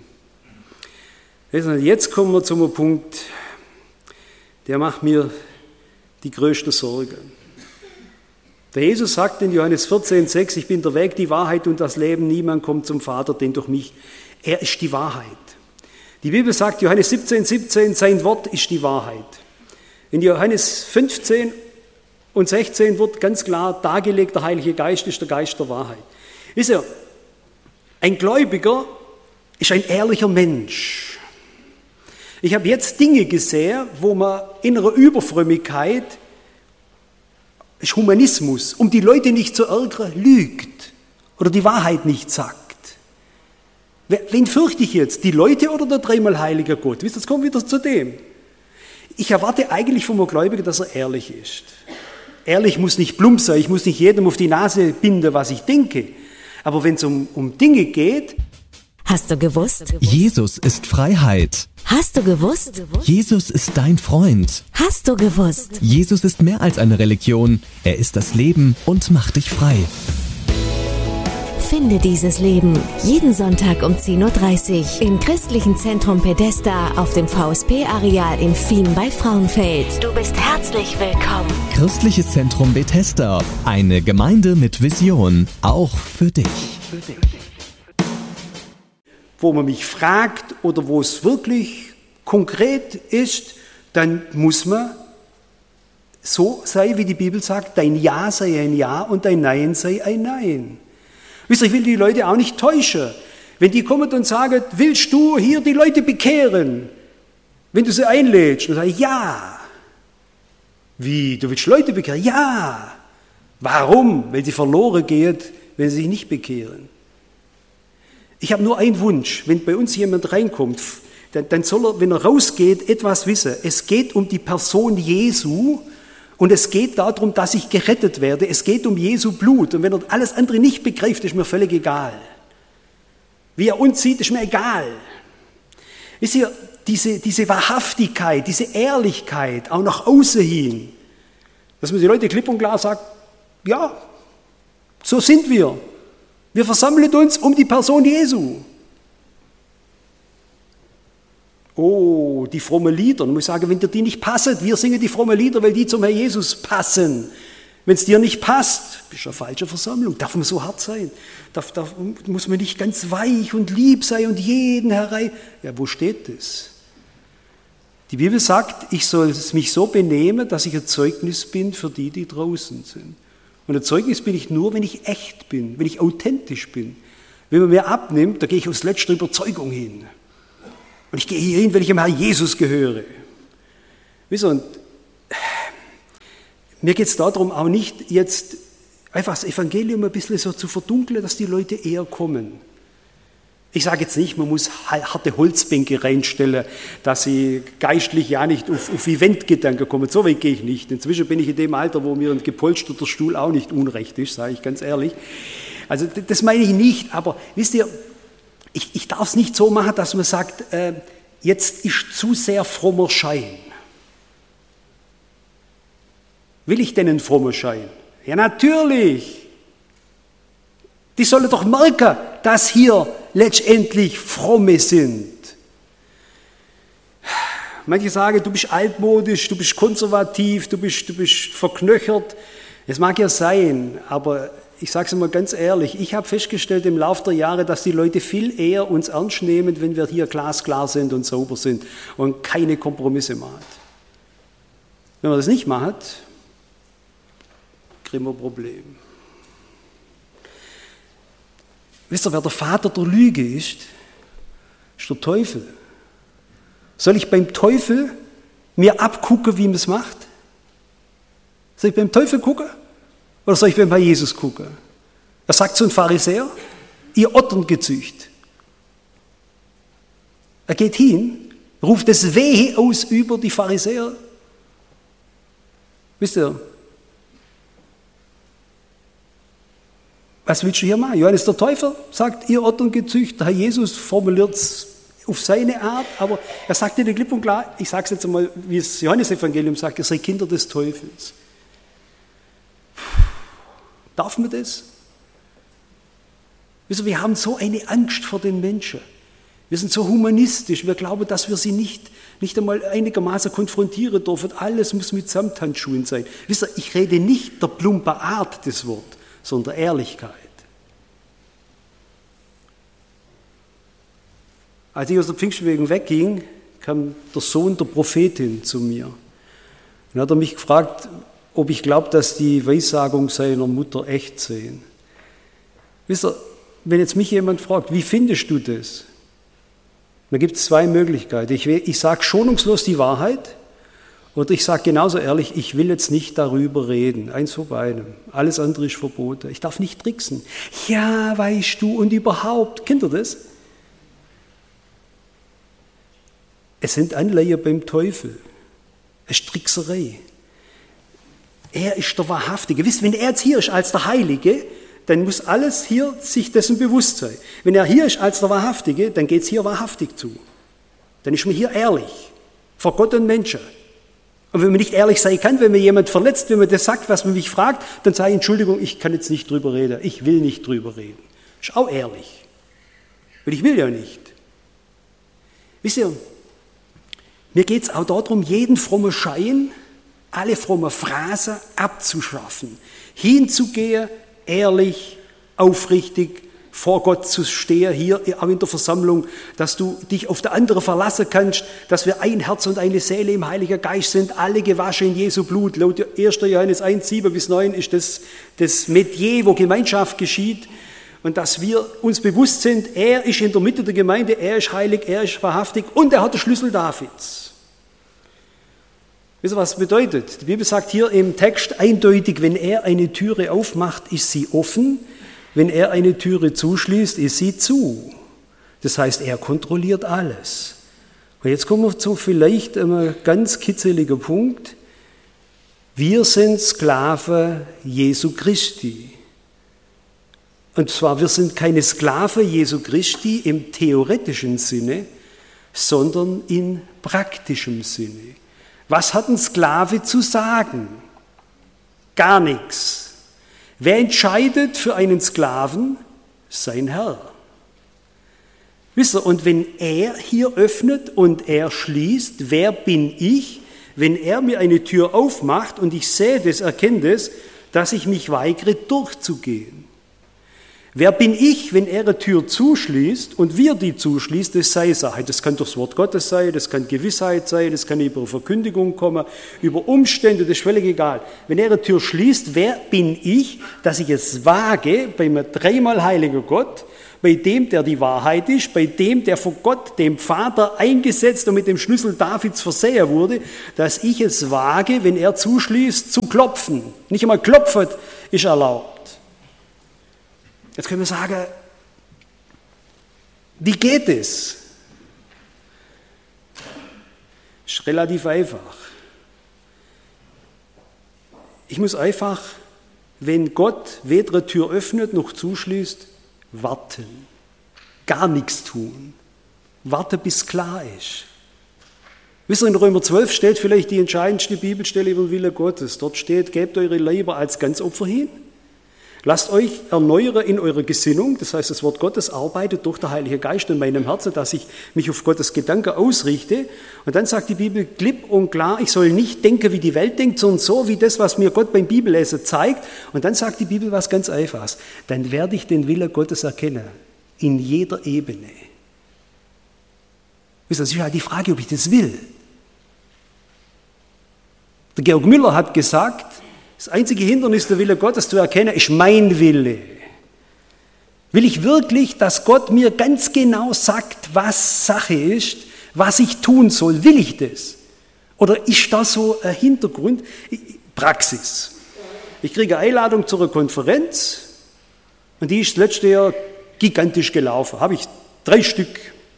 A: Jetzt kommen wir zum Punkt, der macht mir die größte Sorge. Der Jesus sagt in Johannes 14,6, ich bin der Weg, die Wahrheit und das Leben, niemand kommt zum Vater, denn durch mich. Er ist die Wahrheit. Die Bibel sagt, Johannes 17,17, sein Wort ist die Wahrheit. In Johannes 15 und 16 wird ganz klar dargelegt, der Heilige Geist ist der Geist der Wahrheit. Wisst ihr, ein Gläubiger ist ein ehrlicher Mensch. Ich habe jetzt Dinge gesehen, wo man in einer Überfrömmigkeit, ist Humanismus, um die Leute nicht zu ärgern, lügt oder die Wahrheit nicht sagt. Wen fürchte ich jetzt? Die Leute oder der dreimal heilige Gott? Wisst ihr, das kommt wieder zu dem. Ich erwarte eigentlich vom Gläubigen, dass er ehrlich ist. Ehrlich muss nicht plump sein, ich muss nicht jedem auf die Nase binden, was ich denke. Aber wenn es um Dinge geht...
B: Hast du gewusst?
C: Jesus ist Freiheit.
B: Hast du gewusst?
C: Jesus ist dein Freund.
B: Hast du gewusst?
C: Jesus ist mehr als eine Religion. Er ist das Leben und macht dich frei.
B: Finde dieses Leben jeden Sonntag um 10.30 Uhr im Christlichen Zentrum Pedesta auf dem VSP-Areal in Fien bei Frauenfeld. Du bist herzlich willkommen.
C: Christliches Zentrum Bethesda. Eine Gemeinde mit Vision. Auch für dich.
A: Wo man mich fragt oder wo es wirklich konkret ist, dann muss man so sein, wie die Bibel sagt, dein Ja sei ein Ja und dein Nein sei ein Nein. Wisst ihr, ich will die Leute auch nicht täuschen. Wenn die kommen und sagen, willst du hier die Leute bekehren? Wenn du sie einlädst, dann sage ich, ja. Wie, du willst Leute bekehren? Ja. Warum? Weil sie verloren gehen, wenn sie sich nicht bekehren. Ich habe nur einen Wunsch, wenn bei uns jemand reinkommt, dann soll er, wenn er rausgeht, etwas wissen. Es geht um die Person Jesu und es geht darum, dass ich gerettet werde. Es geht um Jesu Blut und wenn er alles andere nicht begreift, ist mir völlig egal. Wie er uns sieht, ist mir egal. Ist hier diese Wahrhaftigkeit, diese Ehrlichkeit, auch nach außen hin, dass man die Leute klipp und klar sagt, ja, so sind wir. Wir versammeln uns um die Person Jesu. Oh, die frommen Lieder. Ich muss sagen, wenn dir die nicht passen, wir singen die frommen Lieder, weil die zum Herrn Jesus passen. Wenn es dir nicht passt, bist du eine falsche Versammlung. Darf man so hart sein? Muss man nicht ganz weich und lieb sein und jeden herein... Ja, wo steht das? Die Bibel sagt, ich soll mich so benehmen, dass ich ein Zeugnis bin für die, die draußen sind. Und ein Zeugnis bin ich nur, wenn ich echt bin, wenn ich authentisch bin. Wenn man mir abnimmt, da gehe ich aus letzter Überzeugung hin. Und ich gehe hier hin, weil ich dem Herrn Jesus gehöre. Wisst ihr, und mir geht es darum, auch nicht jetzt einfach das Evangelium ein bisschen so zu verdunkeln, dass die Leute eher kommen. Ich sage jetzt nicht, man muss harte Holzbänke reinstellen, dass sie geistlich ja nicht auf Eventgedanken kommen. So weit gehe ich nicht. Inzwischen bin ich in dem Alter, wo mir ein gepolsterter Stuhl auch nicht unrecht ist, sage ich ganz ehrlich. Also das meine ich nicht, aber wisst ihr, ich darf es nicht so machen, dass man sagt, jetzt ist zu sehr frommer Schein. Will ich denn einen frommen Schein? Ja, natürlich. Die sollen doch merken, dass hier letztendlich Fromme sind. Manche sagen, du bist altmodisch, du bist konservativ, du bist verknöchert. Es mag ja sein, aber ich sage es immer ganz ehrlich, ich habe festgestellt im Laufe der Jahre, dass die Leute viel eher uns ernst nehmen, wenn wir hier glasklar sind und sauber sind und keine Kompromisse machen. Wenn man das nicht macht, kriegen wir ein Problem. Wisst ihr, wer der Vater der Lüge ist der Teufel. Soll ich beim Teufel mir abgucken, wie man es macht? Soll ich beim Teufel gucken? Oder soll ich bei Jesus gucken? Er sagt zu einem Pharisäer, ihr Otterngezücht. Er geht hin, ruft das Wehe aus über die Pharisäer. Wisst ihr, was willst du hier machen? Johannes der Täufer sagt, ihr Otterngezücht. Der Herr Jesus formuliert es auf seine Art, aber er sagt dir klipp und klar, ich sage es jetzt einmal, wie es Johannes-Evangelium sagt, ihr seid Kinder des Teufels. Darf man das? Wisst ihr, wir haben so eine Angst vor den Menschen. Wir sind so humanistisch, wir glauben, dass wir sie nicht einmal einigermaßen konfrontieren dürfen. Alles muss mit Samthandschuhen sein. Wisst ihr, ich rede nicht der plumpen Art des Wortes, sondern der Ehrlichkeit. Als ich aus der Pfingstbewegung wegging, kam der Sohn der Prophetin zu mir. Und hat er mich gefragt, ob ich glaube, dass die Weissagung seiner Mutter echt seien. Wisst ihr, wenn jetzt mich jemand fragt, wie findest du das? Da gibt es zwei Möglichkeiten. Ich sage schonungslos die Wahrheit oder ich sage genauso ehrlich, ich will jetzt nicht darüber reden. Eins vor beidem. Alles andere ist verboten. Ich darf nicht tricksen. Ja, weißt du, und überhaupt. Kennt ihr das? Es sind Anleihen beim Teufel. Es ist Trickserei. Er ist der Wahrhaftige. Wisst, wenn er jetzt hier ist als der Heilige, dann muss alles hier sich dessen bewusst sein. Wenn er hier ist als der Wahrhaftige, dann geht es hier wahrhaftig zu. Dann ist man hier ehrlich, vor Gott und Menschen. Und wenn man nicht ehrlich sein kann, wenn mir jemand verletzt, wenn man das sagt, was man mich fragt, dann sage ich, Entschuldigung, ich kann jetzt nicht drüber reden. Ich will nicht drüber reden. Ist auch ehrlich. Weil ich will ja nicht. Wisst ihr, mir geht es auch darum, jeden frommen Schein, alle frommen Phrasen abzuschaffen. Hinzugehen, ehrlich, aufrichtig, vor Gott zu stehen, hier auch in der Versammlung, dass du dich auf der andere verlassen kannst, dass wir ein Herz und eine Seele im Heiligen Geist sind, alle gewaschen in Jesu Blut. Laut 1. Johannes 1, 7-9 ist das Metier, wo Gemeinschaft geschieht. Und dass wir uns bewusst sind, er ist in der Mitte der Gemeinde, er ist heilig, er ist wahrhaftig und er hat den Schlüssel Davids. Wisst ihr, was das bedeutet? Die Bibel sagt hier im Text eindeutig, wenn er eine Türe aufmacht, ist sie offen. Wenn er eine Türe zuschließt, ist sie zu. Das heißt, er kontrolliert alles. Und jetzt kommen wir zu vielleicht einem ganz kitzeligen Punkt. Wir sind Sklaven Jesu Christi. Und zwar, wir sind keine Sklaven Jesu Christi im theoretischen Sinne, sondern in praktischem Sinne. Was hat ein Sklave zu sagen? Gar nichts. Wer entscheidet für einen Sklaven? Sein Herr. Wisst ihr, und wenn er hier öffnet und er schließt, wer bin ich, wenn er mir eine Tür aufmacht und ich sehe das, erkenne das, dass ich mich weigere, durchzugehen? Wer bin ich, wenn er eine Tür zuschließt und wir die zuschließt, das sei Sache. Das kann durchs Wort Gottes sein, das kann Gewissheit sein, das kann über Verkündigung kommen, über Umstände, das ist völlig egal. Wenn er eine Tür schließt, wer bin ich, dass ich es wage, beim dreimal heiligen Gott, bei dem, der die Wahrheit ist, bei dem, der von Gott, dem Vater, eingesetzt und mit dem Schlüssel Davids versehen wurde, dass ich es wage, wenn er zuschließt, zu klopfen. Nicht einmal klopfen ist erlaubt. Jetzt können wir sagen, wie geht es? Ist relativ einfach. Ich muss einfach, wenn Gott weder eine Tür öffnet noch zuschließt, warten. Gar nichts tun. Warten, bis klar ist. Wisst ihr, in Römer 12 steht vielleicht die entscheidendste Bibelstelle über den Willen Gottes. Dort steht, gebt eure Leiber als Ganzopfer hin. Lasst euch erneuern in eurer Gesinnung, das heißt, das Wort Gottes arbeitet durch den Heiligen Geist in meinem Herzen, dass ich mich auf Gottes Gedanken ausrichte. Und dann sagt die Bibel klipp und klar, ich soll nicht denken, wie die Welt denkt, sondern so, wie das, was mir Gott beim Bibellesen zeigt. Und dann sagt die Bibel was ganz Einfaches. Dann werde ich den Willen Gottes erkennen, in jeder Ebene. Das ist ja die Frage, ob ich das will. Der Georg Müller hat gesagt, das einzige Hindernis, der Wille Gottes zu erkennen, ist mein Wille. Will ich wirklich, dass Gott mir ganz genau sagt, was Sache ist, was ich tun soll? Will ich das? Oder ist das so ein Hintergrund? Praxis. Ich kriege eine Einladung zu einer Konferenz und die ist letztes Jahr gigantisch gelaufen. Habe ich 3 Stück.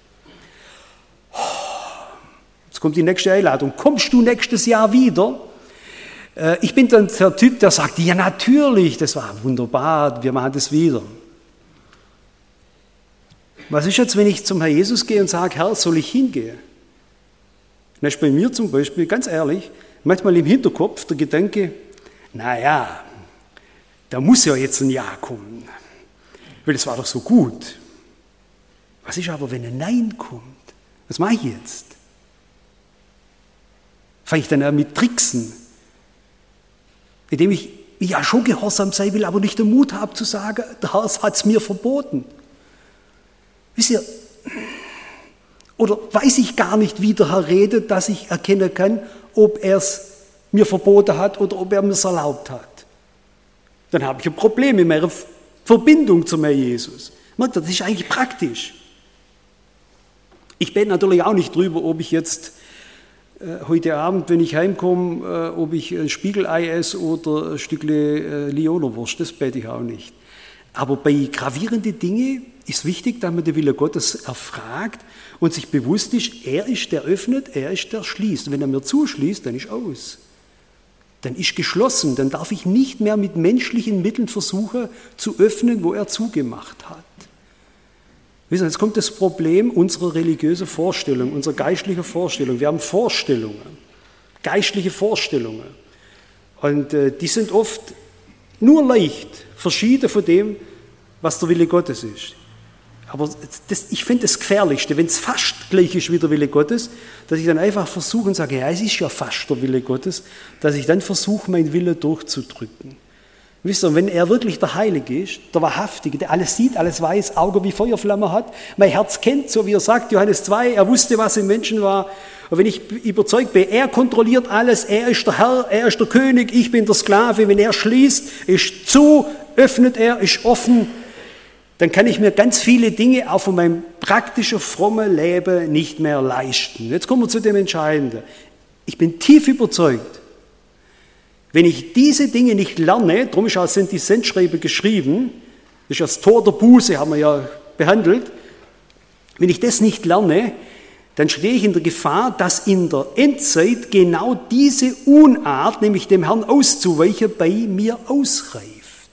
A: Jetzt kommt die nächste Einladung. Kommst du nächstes Jahr wieder? Ich bin dann der Typ, der sagt, ja natürlich, das war wunderbar, wir machen das wieder. Was ist jetzt, wenn ich zum Herrn Jesus gehe und sage, Herr, soll ich hingehen? Dann ist bei mir zum Beispiel, ganz ehrlich, manchmal im Hinterkopf der Gedanke, naja, da muss ja jetzt ein Ja kommen, weil das war doch so gut. Was ist aber, wenn ein Nein kommt? Was mache ich jetzt? Fange ich dann an mit Tricksen? Indem ich ja schon gehorsam sein will, aber nicht den Mut habe zu sagen, der Herr hat es mir verboten. Wisst ihr, oder weiß ich gar nicht, wie der Herr redet, dass ich erkennen kann, ob er es mir verboten hat oder ob er mir es erlaubt hat. Dann habe ich ein Problem in meiner Verbindung zum Herrn Jesus. Merkt ihr, das ist eigentlich praktisch. Ich bete natürlich auch nicht drüber, ob ich jetzt heute Abend, wenn ich heimkomme, ob ich ein Spiegelei esse oder ein Stückle Lionerwurst, das bete ich auch nicht. Aber bei gravierenden Dingen ist wichtig, dass man den Willen Gottes erfragt und sich bewusst ist, er ist der öffnet, er ist der schließt. Und wenn er mir zuschließt, dann ist aus. Dann ist geschlossen, dann darf ich nicht mehr mit menschlichen Mitteln versuchen zu öffnen, wo er zugemacht hat. Jetzt kommt das Problem unserer religiösen Vorstellung, unserer geistlichen Vorstellung. Wir haben Vorstellungen, geistliche Vorstellungen. Und die sind oft nur leicht verschieden von dem, was der Wille Gottes ist. Aber ich finde das Gefährlichste, wenn es fast gleich ist wie der Wille Gottes, dass ich dann einfach versuche und sage, ja, es ist ja fast der Wille Gottes, dass ich dann versuche, meinen Wille durchzudrücken. Wisst ihr, wenn er wirklich der Heilige ist, der Wahrhaftige, der alles sieht, alles weiß, Augen wie Feuerflamme hat, mein Herz kennt, so wie er sagt, Johannes 2, er wusste, was im Menschen war. Und wenn ich überzeugt bin, er kontrolliert alles, er ist der Herr, er ist der König, ich bin der Sklave, wenn er schließt, ist zu, öffnet er, ist offen, dann kann ich mir ganz viele Dinge auch von meinem praktischen, frommen Leben nicht mehr leisten. Jetzt kommen wir zu dem Entscheidenden. Ich bin tief überzeugt, wenn ich diese Dinge nicht lerne, darum sind die Sendschreiben geschrieben, das ist das Tor der Buße, haben wir ja behandelt, wenn ich das nicht lerne, dann stehe ich in der Gefahr, dass in der Endzeit genau diese Unart, nämlich dem Herrn auszuweichen, bei mir ausreift.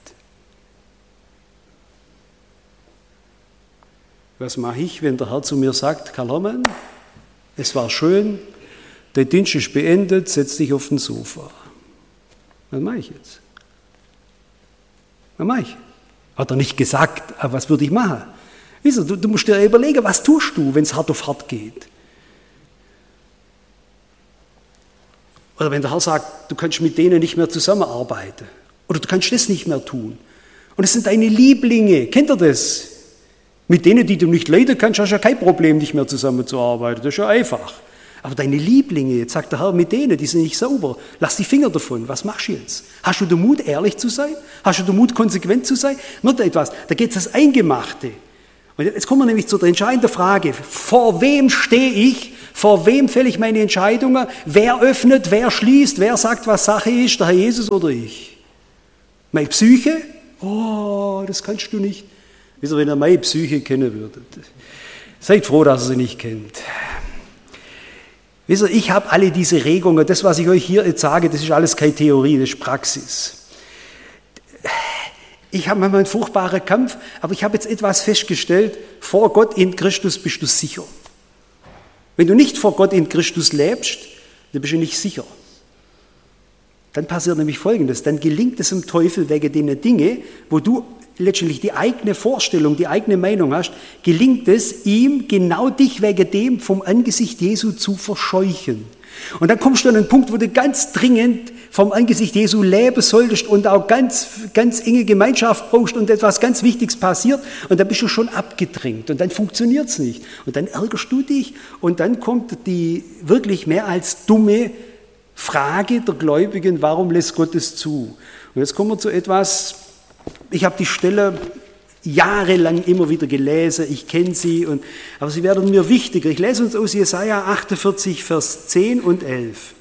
A: Was mache ich, wenn der Herr zu mir sagt, Karl Hermann, es war schön, der Dienst ist beendet, setz dich auf den Sofa. Was mache ich jetzt? Was mache ich? Hat er nicht gesagt, aber was würde ich machen? Du musst dir überlegen, was tust du, wenn es hart auf hart geht? Oder wenn der Herr sagt, du kannst mit denen nicht mehr zusammenarbeiten. Oder du kannst das nicht mehr tun. Und es sind deine Lieblinge. Kennt ihr das? Mit denen, die du nicht leiden kannst, hast du ja kein Problem, nicht mehr zusammenzuarbeiten. Das ist ja einfach. Aber deine Lieblinge, jetzt sagt der Herr, mit denen, die sind nicht sauber. Lass die Finger davon. Was machst du jetzt? Hast du den Mut, ehrlich zu sein? Hast du den Mut, konsequent zu sein? Nur etwas, da geht es das Eingemachte. Und jetzt kommen wir nämlich zu der entscheidenden Frage. Vor wem stehe ich? Vor wem fälle ich meine Entscheidungen? Wer öffnet, wer schließt, wer sagt, was Sache ist? Der Herr Jesus oder ich? Meine Psyche? Oh, das kannst du nicht. Wisst ihr, wenn ihr meine Psyche kennen würdet? Seid froh, dass ihr sie nicht kennt. Wisst ihr, ich habe alle diese Regungen, das, was ich euch hier jetzt sage, das ist alles keine Theorie, das ist Praxis. Ich habe manchmal einen furchtbaren Kampf, aber ich habe jetzt etwas festgestellt, vor Gott in Christus bist du sicher. Wenn du nicht vor Gott in Christus lebst, dann bist du nicht sicher. Dann passiert nämlich Folgendes, dann gelingt es dem Teufel wegen den Dinge, wo du letztendlich die eigene Vorstellung, die eigene Meinung hast, gelingt es ihm, genau dich wegen dem vom Angesicht Jesu zu verscheuchen. Und dann kommst du an einen Punkt, wo du ganz dringend vom Angesicht Jesu leben solltest und auch ganz, ganz enge Gemeinschaft brauchst und etwas ganz Wichtiges passiert und dann bist du schon abgedrängt und dann funktioniert es nicht. Und dann ärgerst du dich und dann kommt die wirklich mehr als dumme Frage der Gläubigen, warum lässt Gott es zu? Und jetzt kommen wir zu etwas, ich habe die Stelle jahrelang immer wieder gelesen, ich kenne sie, aber sie werden mir wichtiger. Ich lese uns aus Jesaja 48, Vers 10 und 11.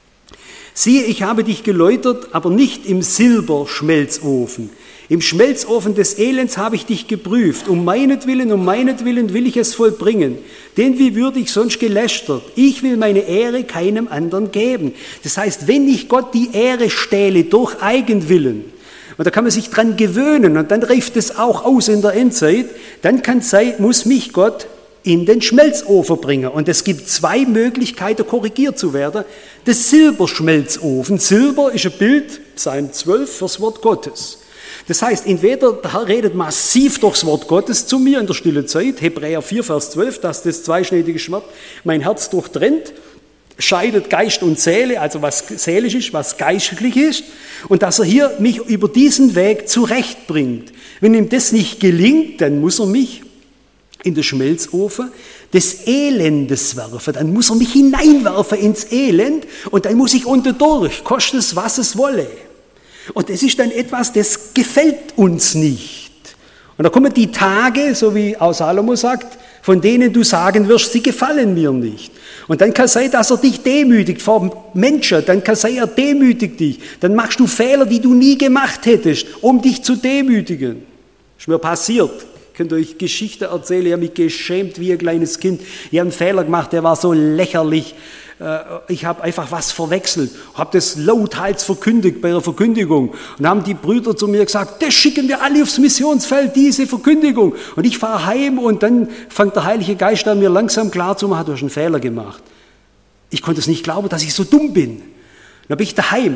A: Siehe, ich habe dich geläutert, aber nicht im Silberschmelzofen. Im Schmelzofen des Elends habe ich dich geprüft. Um meinetwillen will ich es vollbringen. Denn wie würde ich sonst gelästert? Ich will meine Ehre keinem anderen geben. Das heißt, wenn ich Gott die Ehre stehle durch Eigenwillen, und da kann man sich dran gewöhnen und dann reift es auch aus in der Endzeit, dann muss mich Gott in den Schmelzofen bringen. Und es gibt zwei Möglichkeiten, korrigiert zu werden. Das Silberschmelzofen. Silber ist ein Bild, Psalm 12, fürs Wort Gottes. Das heißt, entweder der Herr redet massiv durchs Wort Gottes zu mir in der stillen Zeit, Hebräer 4, Vers 12, dass das zweischneidige Schwert mein Herz durchtrennt, scheidet Geist und Seele, also was seelisch ist, was geistlich ist, und dass er hier mich über diesen Weg zurechtbringt. Wenn ihm das nicht gelingt, dann muss er mich in den Schmelzofen des Elendes werfen, dann muss er mich hineinwerfen ins Elend und dann muss ich unten durch, koste es, was es wolle. Und das ist dann etwas, das gefällt uns nicht. Und da kommen die Tage, so wie auch Salomo sagt, von denen du sagen wirst, sie gefallen mir nicht. Und dann kann es sein, dass er dich demütigt vor Menschen, dann kann es sein, er demütigt dich. Dann machst du Fehler, die du nie gemacht hättest, um dich zu demütigen. Das ist mir passiert. Ich könnte euch Geschichte erzählen, ich habe mich geschämt wie ein kleines Kind. Ich habe einen Fehler gemacht, der war so lächerlich. Ich habe einfach was verwechselt, habe das lauthals verkündigt bei einer Verkündigung. Und dann haben die Brüder zu mir gesagt, das schicken wir alle aufs Missionsfeld, diese Verkündigung. Und ich fahre heim und dann fängt der Heilige Geist an, mir langsam klarzumachen, du hast einen Fehler gemacht. Ich konnte es nicht glauben, dass ich so dumm bin. Dann bin ich daheim.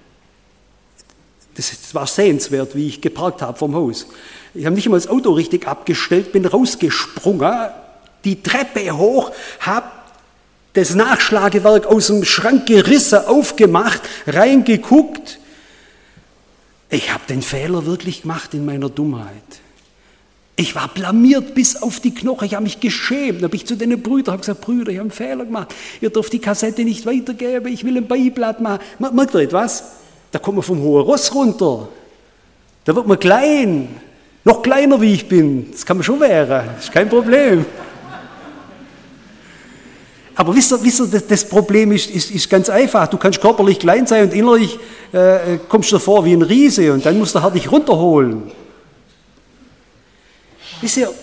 A: Das war sehenswert, wie ich geparkt habe vom Haus. Ich habe nicht einmal das Auto richtig abgestellt, bin rausgesprungen, die Treppe hoch, habe das Nachschlagewerk aus dem Schrank gerissen, aufgemacht, reingeguckt. Ich habe den Fehler wirklich gemacht in meiner Dummheit. Ich war blamiert bis auf die Knochen, ich habe mich geschämt. Dann bin ich zu den Brüdern, habe gesagt, Brüder, ich habe einen Fehler gemacht. Ihr dürft die Kassette nicht weitergeben, ich will ein Beiblatt machen. Merkt ihr etwas? Da kommt man vom hohen Ross runter. Da wird man klein, noch kleiner wie ich bin. Das kann man schon werden, das ist kein Problem. Aber wisst ihr, das Problem ist ganz einfach. Du kannst körperlich klein sein und innerlich kommst du vor wie ein Riese und dann muss der Herr dich runterholen. Wisst ihr,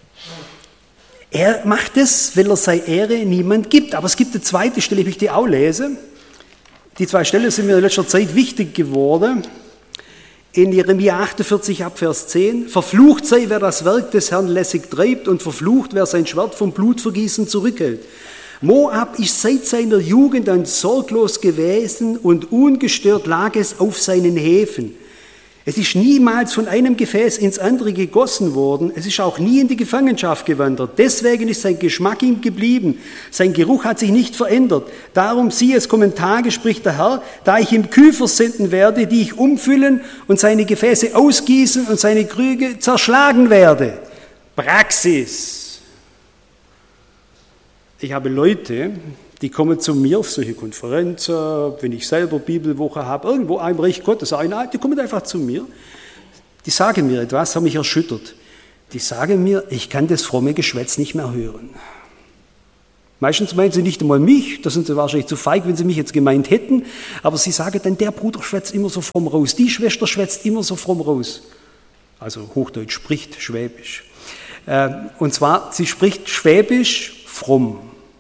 A: er macht es, weil er seine Ehre niemand gibt. Aber es gibt eine zweite Stelle, ich möchte die auch lesen. Die zwei Stellen sind mir in letzter Zeit wichtig geworden. In Jeremia 48 ab Vers 10. Verflucht sei, wer das Werk des Herrn lässig treibt und verflucht, wer sein Schwert vom Blutvergießen zurückhält. Moab ist seit seiner Jugend ein sorglos gewesen und ungestört lag es auf seinen Häfen. Es ist niemals von einem Gefäß ins andere gegossen worden, es ist auch nie in die Gefangenschaft gewandert. Deswegen ist sein Geschmack ihm geblieben, sein Geruch hat sich nicht verändert. Darum siehe, es kommen Tage, spricht der Herr, da ich ihm Küfer senden werde, die ich umfüllen und seine Gefäße ausgießen und seine Krüge zerschlagen werde. Praxis. Ich habe Leute, die kommen zu mir auf solche Konferenzen, wenn ich selber Bibelwoche habe, irgendwo im Reich Gottes, die kommen einfach zu mir, die sagen mir etwas, haben mich erschüttert. Die sagen mir, ich kann das fromme Geschwätz nicht mehr hören. Meistens meinen sie nicht einmal mich, da sind sie wahrscheinlich zu feig, wenn sie mich jetzt gemeint hätten, aber sie sagen dann, der Bruder schwätzt immer so fromm raus, die Schwester schwätzt immer so fromm raus. Also Hochdeutsch spricht Schwäbisch. Und zwar, sie spricht Schwäbisch fromm.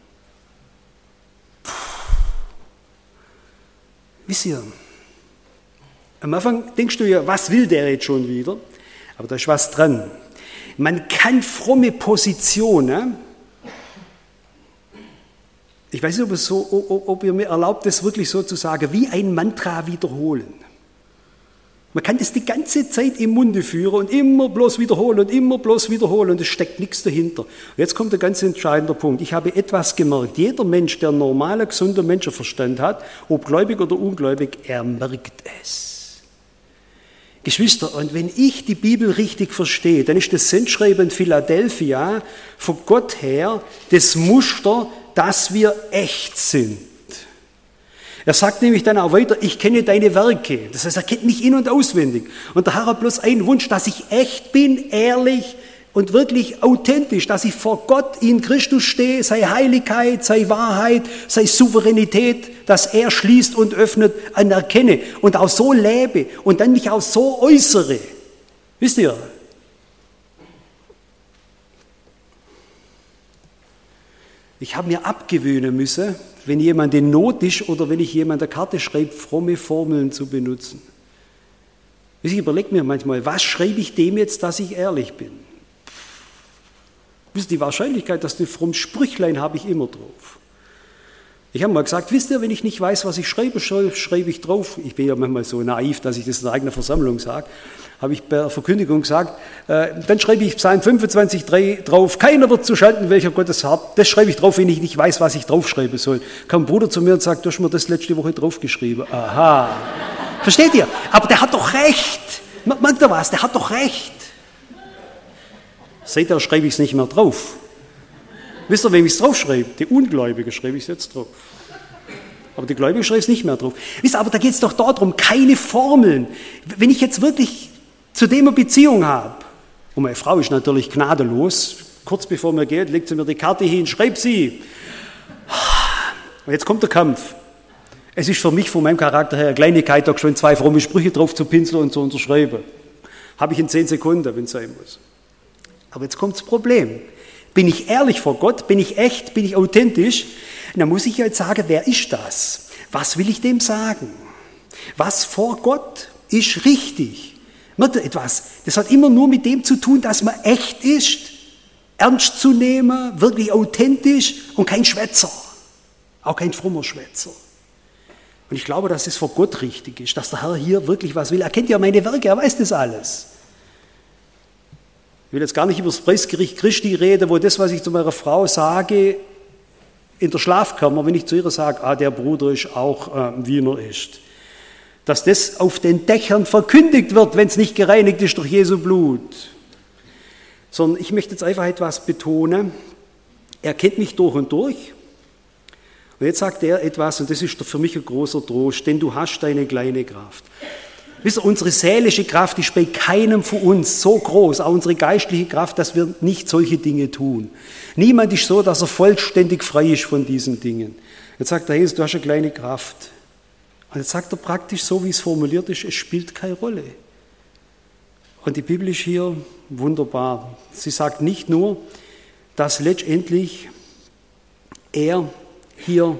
A: Wisst ihr, am Anfang denkst du ja, was will der jetzt schon wieder? Aber da ist was dran. Man kann fromme Positionen Ich weiß nicht, ob ihr mir erlaubt, das wirklich so zu sagen, wie ein Mantra wiederholen. Man kann das die ganze Zeit im Munde führen und immer bloß wiederholen und es steckt nichts dahinter. Und jetzt kommt der ganz entscheidende Punkt. Ich habe etwas gemerkt. Jeder Mensch, der normaler, gesunder Menschenverstand hat, ob gläubig oder ungläubig, er merkt es. Geschwister, und wenn ich die Bibel richtig verstehe, dann ist das Sendschreiben Philadelphia von Gott her das Muster, dass wir echt sind. Er sagt nämlich dann auch weiter, ich kenne deine Werke. Das heißt, er kennt mich in- und auswendig. Und der Herr hat bloß einen Wunsch, dass ich echt bin, ehrlich und wirklich authentisch, dass ich vor Gott in Christus stehe, sei Heiligkeit, sei Wahrheit, sei Souveränität, dass er schließt und öffnet, anerkenne und auch so lebe und dann mich auch so äußere. Wisst ihr? Ich habe mir abgewöhnen müssen, wenn jemand in Not ist oder wenn ich jemand eine Karte schreibe, fromme Formeln zu benutzen. Ich überlege mir manchmal, was schreibe ich dem jetzt, dass ich ehrlich bin? Wisst ihr, die Wahrscheinlichkeit, dass du fromm Sprüchlein habe ich immer drauf. Ich habe mal gesagt, wisst ihr, wenn ich nicht weiß, was ich schreibe ich drauf. Ich bin ja manchmal so naiv, dass ich das in der eigenen Versammlung sage. Habe ich bei der Verkündigung gesagt, dann schreibe ich Psalm 25,3 drauf. Keiner wird zu Schanden, welcher Gottes hat. Das schreibe ich drauf, wenn ich nicht weiß, was ich draufschreiben soll. Kam ein Bruder zu mir und sagt, du hast mir das letzte Woche draufgeschrieben. Aha. Versteht ihr? Aber der hat doch recht. Merkt ihr was? Der hat doch recht. Seitdem schreibe ich es nicht mehr drauf. Wisst ihr, wem ich es draufschreibe? Die Ungläubige schreibe ich es jetzt drauf. Aber die Gläubige schreibe ich es nicht mehr drauf. Wisst ihr, aber da geht es doch darum, keine Formeln. Wenn ich jetzt wirklich zu dem eine Beziehung habe, und meine Frau ist natürlich gnadenlos, kurz bevor mir geht, legt sie mir die Karte hin, schreibt sie. Und jetzt kommt der Kampf. Es ist für mich, von meinem Charakter her, eine Kleinigkeit, da schon 2 fromme Sprüche drauf zu pinseln und zu unterschreiben. Habe ich in 10 Sekunden, wenn es sein muss. Aber jetzt kommt das Problem. Bin ich ehrlich vor Gott? Bin ich echt? Bin ich authentisch? Und dann muss ich jetzt sagen, wer ist das? Was will ich dem sagen? Was vor Gott ist richtig? Merkt ihr etwas? Das hat immer nur mit dem zu tun, dass man echt ist, ernst zu nehmen, wirklich authentisch und kein Schwätzer. Auch kein frommer Schwätzer. Und ich glaube, dass es vor Gott richtig ist, dass der Herr hier wirklich was will. Er kennt ja meine Werke, er weiß das alles. Ich will jetzt gar nicht über das Preisgericht Christi reden, wo das, was ich zu meiner Frau sage, in der Schlafkammer, wenn ich zu ihr sage, der Bruder ist auch Wiener ist, dass das auf den Dächern verkündigt wird, wenn es nicht gereinigt ist durch Jesu Blut. Sondern ich möchte jetzt einfach etwas betonen. Er kennt mich durch und durch. Und jetzt sagt er etwas, und das ist für mich ein großer Trost, denn du hast deine kleine Kraft. Wisst ihr, unsere seelische Kraft ist bei keinem von uns so groß, auch unsere geistliche Kraft, dass wir nicht solche Dinge tun. Niemand ist so, dass er vollständig frei ist von diesen Dingen. Jetzt sagt der Jesus, du hast eine kleine Kraft. Und jetzt sagt er praktisch so, wie es formuliert ist, es spielt keine Rolle. Und die Bibel ist hier wunderbar. Sie sagt nicht nur, dass letztendlich er hier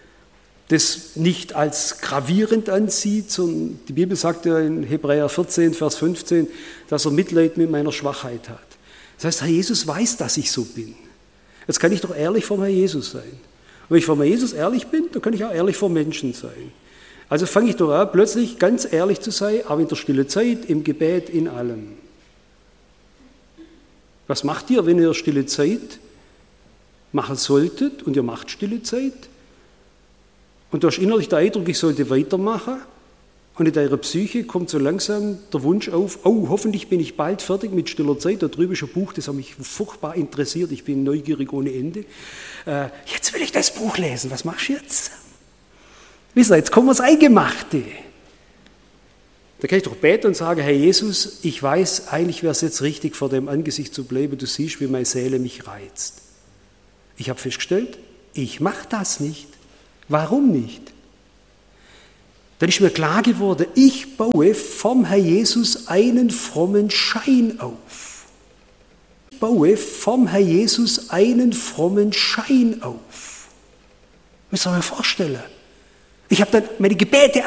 A: das nicht als gravierend ansieht, sondern die Bibel sagt ja in Hebräer 14, Vers 15, dass er Mitleid mit meiner Schwachheit hat. Das heißt, Herr Jesus weiß, dass ich so bin. Jetzt kann ich doch ehrlich vor Herrn Jesus sein. Und wenn ich vor Herrn Jesus ehrlich bin, dann kann ich auch ehrlich vor Menschen sein. Also fange ich doch an, plötzlich ganz ehrlich zu sein, aber in der stillen Zeit, im Gebet, in allem. Was macht ihr, wenn ihr stille Zeit machen solltet und ihr macht stille Zeit? Und du hast innerlich den Eindruck, ich sollte weitermachen. Und in deiner Psyche kommt so langsam der Wunsch auf, hoffentlich bin ich bald fertig mit stiller Zeit. Da drüben ist ein Buch, das hat mich furchtbar interessiert. Ich bin neugierig ohne Ende. Jetzt will ich das Buch lesen. Was machst du jetzt? Wisst ihr, jetzt kommen wir ins Eingemachte. Da kann ich doch beten und sagen, Herr Jesus, ich weiß, eigentlich wäre es jetzt richtig, vor dem Angesicht zu bleiben. Du siehst, wie meine Seele mich reizt. Ich habe festgestellt, ich mache das nicht. Warum nicht? Dann ist mir klar geworden, ich baue vom Herr Jesus einen frommen Schein auf. Ich baue vom Herr Jesus einen frommen Schein auf. Müsst ihr euch vorstellen. Ich habe dann meine Gebete